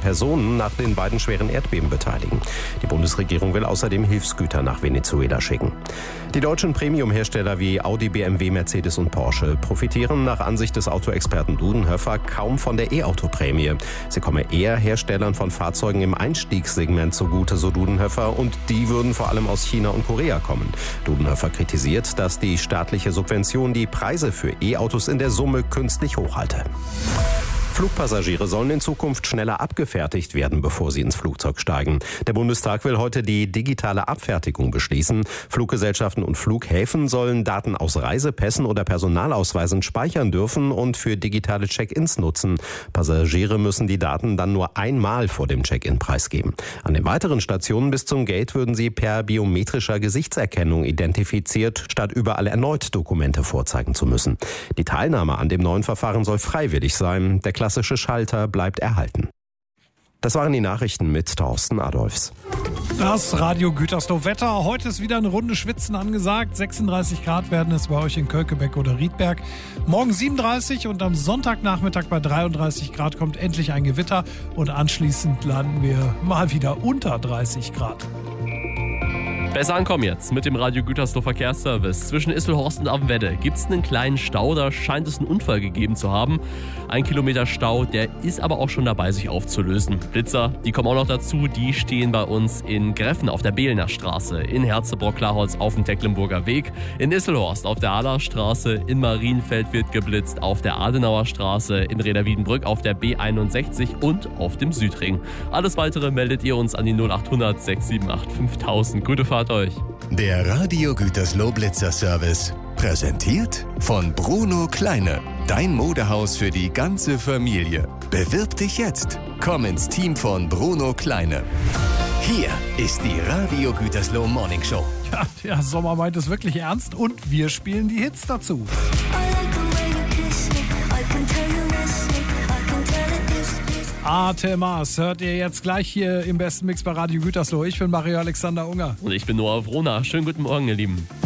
Personen nach den beiden schweren Erdbeben beteiligen. Die Bundesregierung will außerdem Hilfsgüter nach Venezuela schicken. Die deutschen Premium-Hersteller wie Audi, BMW, Mercedes und Porsche profitieren nach Ansicht des Autoexperten Dudenhöfer kaum von der E-Auto-Prämie. Sie komme eher Herstellern von Fahrzeugen im Einstiegssegment zugute, so Dudenhöfer, und die würden vor allem aus China und Korea kommen. Dudenhöfer kritisiert, dass die staatliche Subvention die Preise für E-Autos in der Summe künstlich hochhalte. Flugpassagiere sollen in Zukunft schneller abgefertigt werden, bevor sie ins Flugzeug steigen. Der Bundestag will heute die digitale Abfertigung beschließen. Fluggesellschaften und Flughäfen sollen Daten aus Reisepässen oder Personalausweisen speichern dürfen und für digitale Check-ins nutzen. Passagiere müssen die Daten dann nur einmal vor dem Check-in preisgeben. An den weiteren Stationen bis zum Gate würden sie per biometrischer Gesichtserkennung identifiziert, statt überall erneut Dokumente vorzeigen zu müssen. Die Teilnahme an dem neuen Verfahren soll freiwillig sein. Der klassische Schalter bleibt erhalten. Das waren die Nachrichten mit Thorsten Adolfs. Das Radio Gütersloh Wetter. Heute ist wieder eine Runde Schwitzen angesagt. 36 Grad werden es bei euch in Kölkebeck oder Riedberg. Morgen 37 und am Sonntagnachmittag bei 33 Grad kommt endlich ein Gewitter. Und anschließend landen wir mal wieder unter 30 Grad. Besser ankommen jetzt mit dem Radio Gütersloh Verkehrsservice. Zwischen Isselhorst und Amwedde gibt es einen kleinen Stau, da scheint es einen Unfall gegeben zu haben. 1 Kilometer Stau, der ist aber auch schon dabei, sich aufzulösen. Blitzer, die kommen auch noch dazu, die stehen bei uns in Greffen auf der Behlener Straße, in Herzebrock-Klarholz auf dem Tecklenburger Weg, in Isselhorst auf der Allerstraße, in Marienfeld wird geblitzt, auf der Adenauer Straße, in Reda-Wiedenbrück auf der B61 und auf dem Südring. Alles Weitere meldet ihr uns an die 0800 678 5000. Gute Fahrt euch. Der Radio Gütersloh Blitzer Service. Präsentiert von Bruno Kleine. Dein Modehaus für die ganze Familie. Bewirb dich jetzt. Komm ins Team von Bruno Kleine. Hier ist die Radio Gütersloh Morning Show. Ja, der Sommer meint es wirklich ernst und wir spielen die Hits dazu. Atemas hört ihr jetzt gleich hier im besten Mix bei Radio Gütersloh. Ich bin Mario Alexander Unger. Und ich bin Noah Vrona. Schönen guten Morgen, ihr Lieben.